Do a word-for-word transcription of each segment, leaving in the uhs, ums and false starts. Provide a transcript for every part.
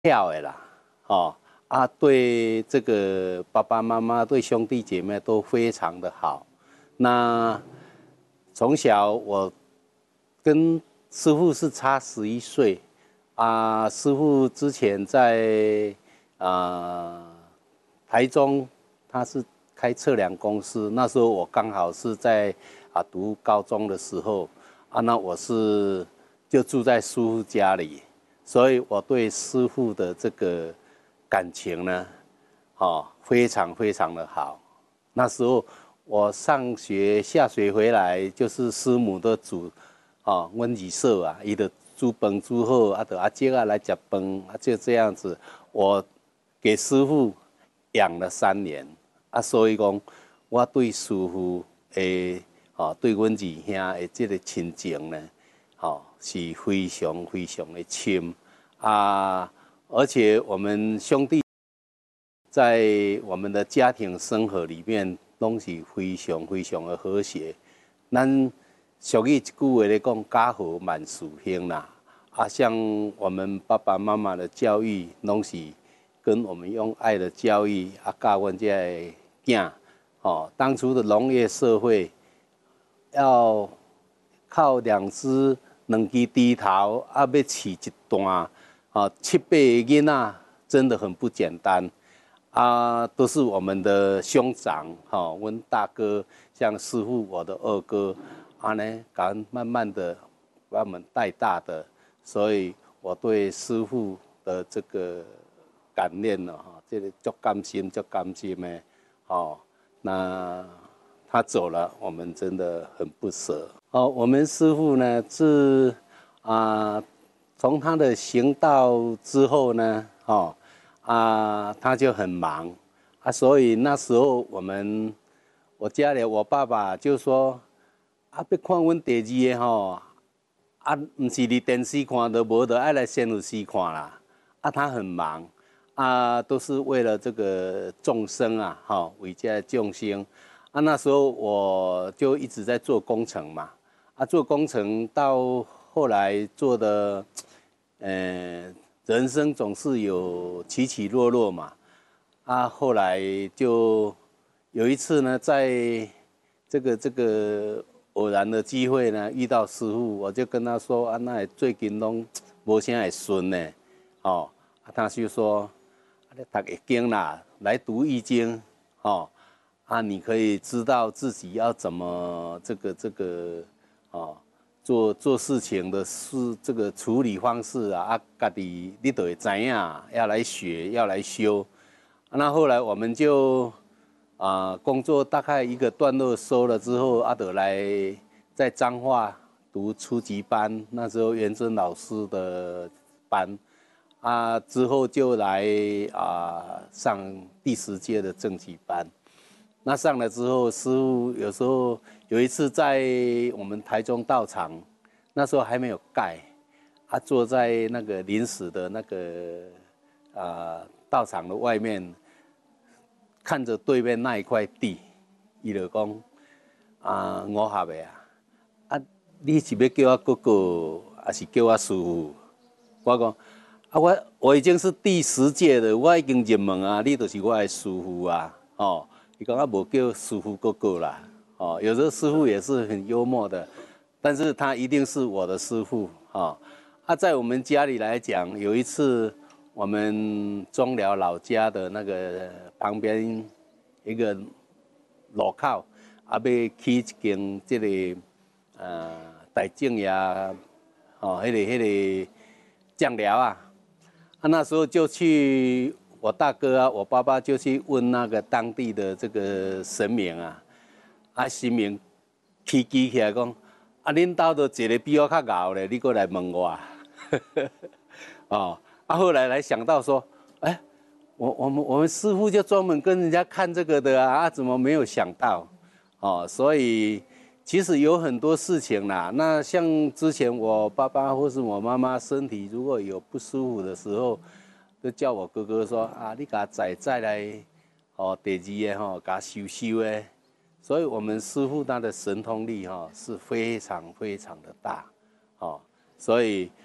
跳的啦，哦啊，对这个爸爸妈妈、对兄弟姐妹都非常的好。那从小我跟师傅是差十一岁啊，师傅之前在啊台中，他是开测量公司，那时候我刚好是在啊读高中的时候啊，那我是就住在师傅家里。所以我对师傅的这个感情呢，哦，非常非常的好。那时候我上学下学回来，就是师母的煮，哦，温煮寿啊，伊的煮饭煮好，啊，就阿姐啊来吃饭，啊，就这样子，我给师傅养了三年，啊，所以讲我对师傅的，哦，对阮二兄的这个亲情呢，哦，是非常非常的亲。啊，而且我们兄弟在我们的家庭生活里面都是非常非常的和谐。咱俗语一句话来讲，家和万事兴啦。啊，像我们爸爸妈妈的教育，拢是跟我们用爱的教育啊，教阮这些囝。哦，当初的农业社会要靠两只两支低头啊，要饲一段啊七八个囡仔，真的很不简单啊！都是我们的兄长哈，我、哦、大哥，像师傅我的二哥啊呢，敢慢慢的把我们带大的，所以我对师傅的这个感念呢，哈，这个足甘心，足甘心的，哦，那他走了，我们真的很不舍。哦，我们师傅呢是啊，从他的行道之后呢，哦啊，他就很忙啊，所以那时候我们我家里我爸爸就说啊，要看阮第二个吼，啊，唔是伫电视看的，无就爱来仙有寺看啦。啊，他很忙啊，都是为了这个众生啊，哈，为家众生。啊，那时候我就一直在做工程嘛，啊，做工程到后来做的，呃，人生总是有起起落落嘛，啊，后来就有一次呢，在这个这个偶然的机会呢，遇到师傅，我就跟他说啊，那最近拢无啥会顺呢，哦，啊，他就说，啊，你读易经啦，来读易经，哦。啊，你可以知道自己要怎么这个这个哦，做做事情的事这个处理方式啊，啊，家己你都会知影，要来学，要来修。啊、那后来我们就啊、呃、工作大概一个段落收了之后，阿、啊、德来在彰化读初级班，那时候元尊老师的班。啊，之后就来啊上第十届的正级班。那上了之后，师傅有时候有一次在我们台中道场，那时候还没有盖，他坐在那个临时的那个啊道场的外面，看着对面那一块地，伊就讲啊五合的啊，啊你是要叫我哥哥，还是叫我师傅？我讲啊我我已经是第十届了，我已经入门啊，你就是我的师傅啊，哦。你讲他无叫师傅哥哥啦，哦，有时候师傅也是很幽默的，但是他一定是我的师傅啊。他、哦、在我们家里来讲，有一次我们中寮老家的那个旁边一个路口，啊，要起一间这个呃大正呀，哦，迄、那个迄、那个酱料啊，啊，那时候就去。我大哥啊，我爸爸就去问那个当地的这个神明啊，啊神明起机起来讲，啊恁兜都坐得比我较熬咧，你过来问我，哦，啊后来来想到说，哎，我我们我们师傅就专门跟人家看这个的啊，啊怎么没有想到，哦，所以其实有很多事情啦，那像之前我爸爸或是我妈妈身体如果有不舒服的时候。就叫我哥哥说啊，你给他载载来，哦，第二个吼，给他修修的。所以我们师傅他的神通力哈是非常非常的大，哦，所以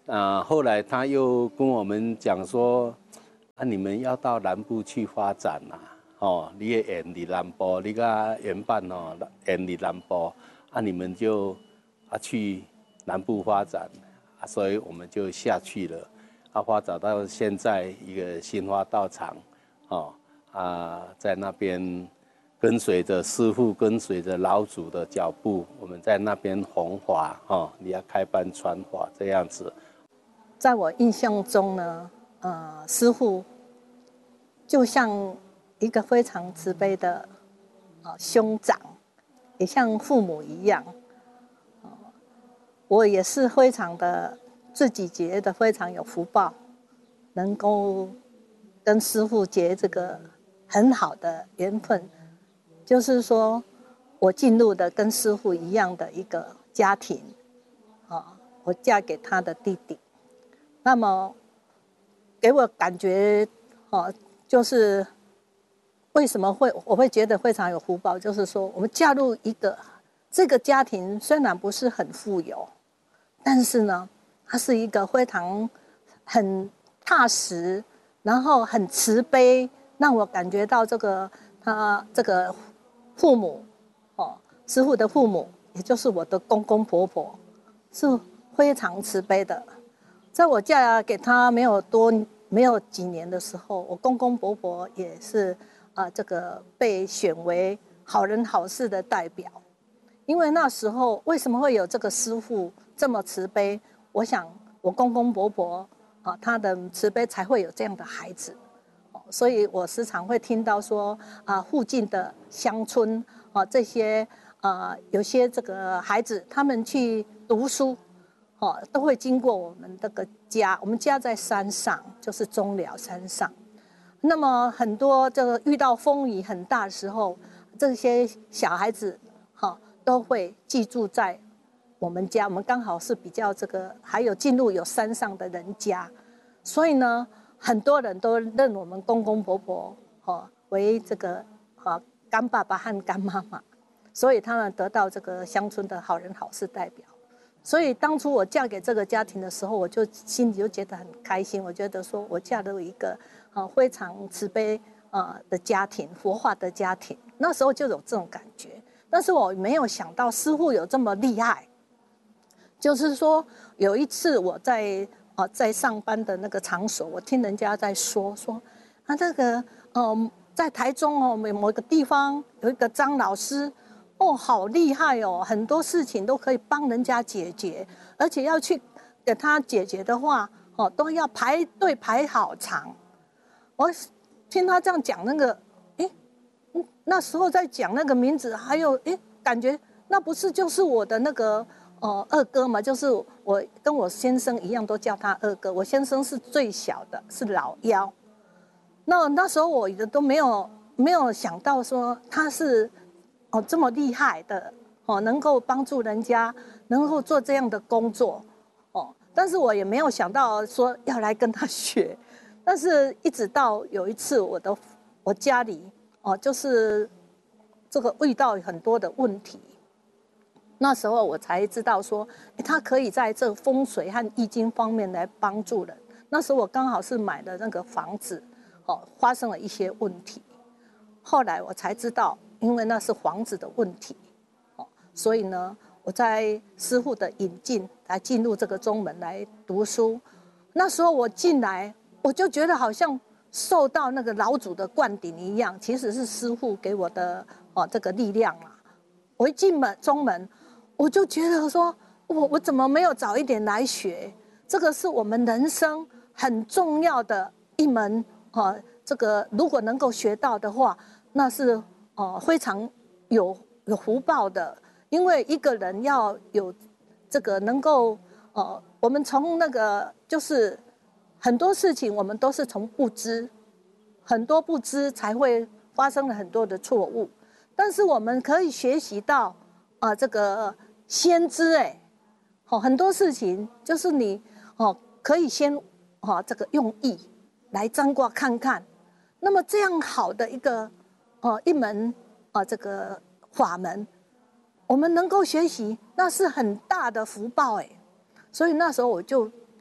啊，后来他又跟我们讲说，啊，你们要到南部去发展啦、啊，哦，你也演伫南部，你个原办哦，演伫南部，啊，你们就啊去南部发展，啊，所以我们就下去了，啊，发展到现在一个新华道场，哦，啊，在那边跟随着师父，跟随着老祖的脚步，我们在那边弘法，哦，你要开班传法这样子。 在我印象中呢，呃，师父就像一个非常慈悲的呃兄长，也像父母一样。呃、我也是非常的自己觉得非常有福报，能够跟师父结这个很好的缘分。就是说，我进入的跟师父一样的一个家庭，啊，我嫁给他的弟弟。那么，给我感觉，哦，就是为什么会我会觉得非常有福报，就是说我们嫁入一个这个家庭，虽然不是很富有，但是呢，它是一个非常很踏实，然后很慈悲，让我感觉到这个他这个父母，哦，师父的父母，也就是我的公公婆婆，是非常慈悲的。在我嫁给他没有多没有几年的时候，我公公婆婆也是啊、呃，这个被选为好人好事的代表。因为那时候为什么会有这个师父这么慈悲？我想我公公婆婆啊，他的慈悲才会有这样的孩子。所以我时常会听到说啊，附近的乡村啊，这些啊，有些这个孩子他们去读书。哦，都会经过我们这个家，我们家在山上，就是中寮山上。那么很多这个遇到风雨很大的时候，这些小孩子哈、哦、都会寄住在我们家。我们刚好是比较这个，还有进入有山上的人家，所以呢，很多人都认我们公公婆婆哦为这个啊干爸爸和干妈妈，所以他们得到这个乡村的好人好事代表。所以当初我嫁给这个家庭的时候，我就心里就觉得很开心。我觉得说我嫁入一个啊非常慈悲啊的家庭，佛化的家庭。那时候就有这种感觉，但是我没有想到师父有这么厉害。就是说有一次我在啊在上班的那个场所，我听人家在说说啊那个嗯在台中哦某个地方有一个张老师。哦，好厉害哦！很多事情都可以帮人家解决，而且要去给他解决的话，哦，都要排队排好长。我听他这样讲，那个，诶，那时候在讲那个名字，还有，诶，感觉那不是就是我的那个呃二哥嘛？就是我跟我先生一样，都叫他二哥。我先生是最小的，是老幺。那那时候我都没有没有想到说他是。哦，这么厉害的哦，能够帮助人家，能够做这样的工作哦，但是我也没有想到说要来跟他学，但是一直到有一次我的我家里哦，就是这个遇到很多的问题，那时候我才知道说他可以在这风水和易经方面来帮助人。那时候我刚好是买的那个房子哦，发生了一些问题，后来我才知道。因为那是房子的问题，哦，所以呢，我在师父的引进来进入这个宗门来读书。那时候我进来，我就觉得好像受到那个老祖的灌顶一样，其实是师父给我的哦这个力量啊。我一进门宗门，我就觉得说，我我怎么没有早一点来学？这个是我们人生很重要的一门啊，这个如果能够学到的话，那是。哦，非常有有福报的，因为一个人要有这个能够，呃，我们从那个就是很多事情，我们都是从不知，很多不知才会发生了很多的错误，但是我们可以学习到啊、呃，这个先知哎，哦，很多事情就是你哦可以先哦这个用意来占卦看看，那么这样好的一个。哦，一门啊，这个法门，我们能够学习，那是很大的福报哎。所以那时候我就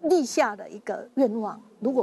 立下的一个愿望，如果